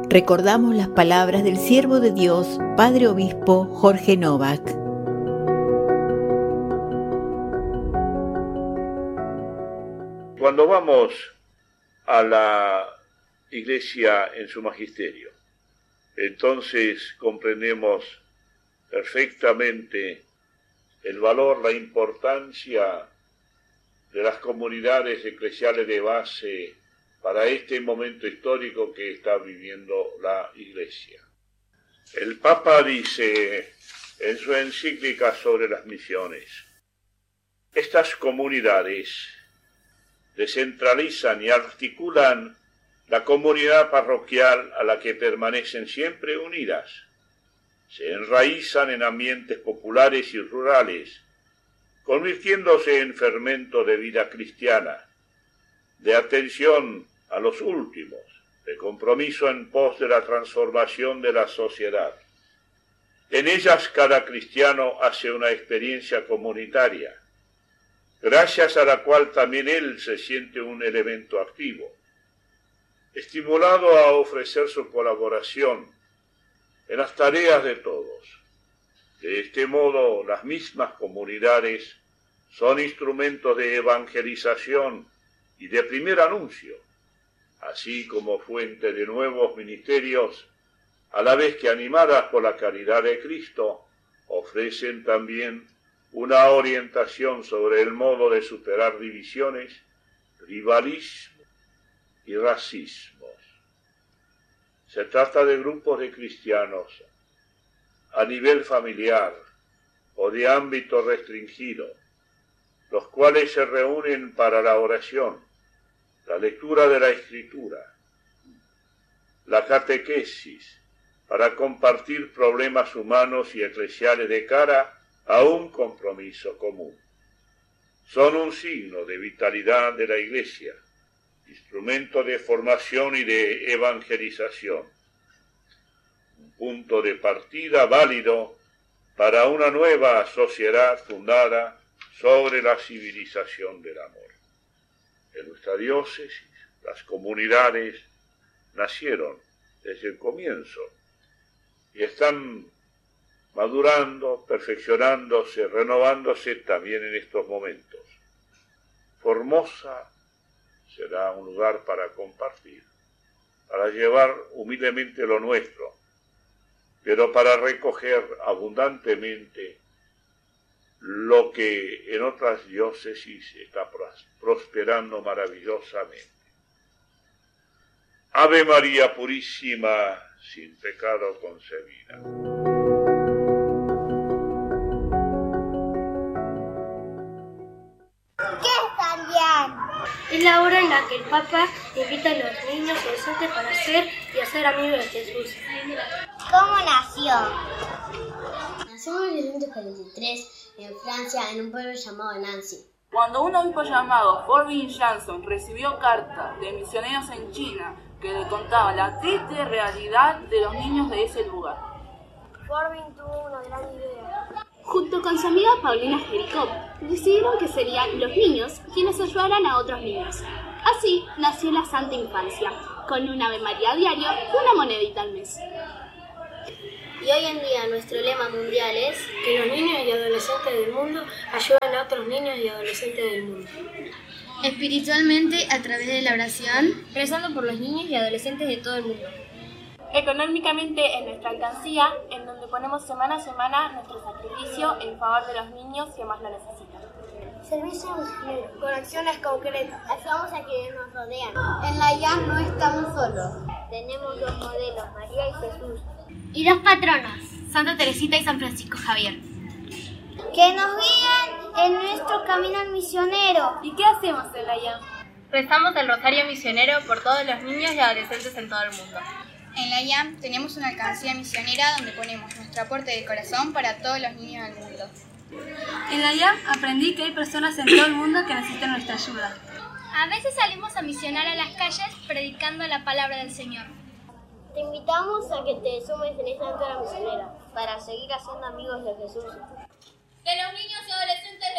recordamos las palabras del siervo de Dios, Padre Obispo Jorge Novak. Cuando vamos a la Iglesia en su magisterio, entonces comprendemos perfectamente el valor, la importancia de las comunidades eclesiales de base para este momento histórico que está viviendo la Iglesia. El Papa dice en su encíclica sobre las misiones: estas comunidades descentralizan y articulan la comunidad parroquial a la que permanecen siempre unidas. Se enraizan en ambientes populares y rurales, convirtiéndose en fermento de vida cristiana, de atención a los últimos, de compromiso en pos de la transformación de la sociedad. En ellas cada cristiano hace una experiencia comunitaria, gracias a la cual también él se siente un elemento activo, estimulado a ofrecer su colaboración en las tareas de todos. De este modo, las mismas comunidades son instrumentos de evangelización y de primer anuncio, así como fuente de nuevos ministerios, a la vez que, animadas por la caridad de Cristo, ofrecen también una orientación sobre el modo de superar divisiones, rivalismo y racismos. Se trata de grupos de cristianos a nivel familiar o de ámbito restringido, los cuales se reúnen para la oración, la lectura de la Escritura, la catequesis, para compartir problemas humanos y eclesiales de cara a un compromiso común. Son un signo de vitalidad de la Iglesia, instrumento de formación y de evangelización, un punto de partida válido para una nueva sociedad fundada sobre la civilización del amor. En nuestra diócesis, las comunidades nacieron desde el comienzo y están madurando, perfeccionándose, renovándose también en estos momentos. Formosa será un lugar para compartir, para llevar humildemente lo nuestro, pero para recoger abundantemente lo que en otras diócesis está prosperando maravillosamente. Ave María Purísima, sin pecado concebida. Es la hora en la que el Papa invita a los niños y adolescentes para ser y hacer amigos de Jesús. ¿Cómo nació? Nació en 1943 en Francia, en un pueblo llamado Nancy. Cuando un obispo llamado Forbin Jansson recibió cartas de misioneros en China que le contaban la triste realidad de los niños de ese lugar. Forbin tuvo una gran idea. Junto con su amiga Paulina Jericó, decidieron que serían los niños quienes ayudaran a otros niños. Así nació la Santa Infancia, con un Ave María diario, una monedita al mes. Y hoy en día nuestro lema mundial es que los niños y adolescentes del mundo ayudan a otros niños y adolescentes del mundo. Espiritualmente, a través de la oración, rezando por los niños y adolescentes de todo el mundo. Económicamente en nuestra alcancía, en donde ponemos semana a semana nuestro sacrificio en favor de los niños que más lo necesitan. Servicio misionero, con acciones concretas. Ayudamos a quienes nos rodean. En la IAM no estamos solos. Tenemos dos modelos, María y Jesús. Y dos patronos, Santa Teresita y San Francisco Javier, que nos guían en nuestro camino misionero. ¿Y qué hacemos en la IAM? Rezamos el Rosario Misionero por todos los niños y adolescentes en todo el mundo. En la IAM tenemos una alcancía misionera donde ponemos nuestro aporte de corazón para todos los niños del mundo. En la IAM aprendí que hay personas en todo el mundo que necesitan nuestra ayuda. A veces salimos a misionar a las calles predicando la palabra del Señor. Te invitamos a que te sumes en esta aventura misionera para seguir haciendo amigos de Jesús. Que los niños y adolescentes